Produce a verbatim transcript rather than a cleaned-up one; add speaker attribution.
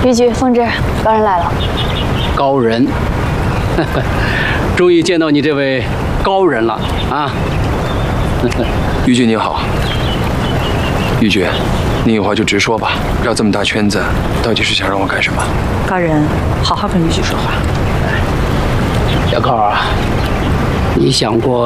Speaker 1: 玉局、凤芝，高人来了。
Speaker 2: 高人，终于见到你这位高人了啊！
Speaker 3: 玉局你好，玉局，你有话就直说吧，绕这么大圈子，到底是想让我干什么？
Speaker 4: 高人，好好跟玉局说话。
Speaker 2: 小高啊，你想过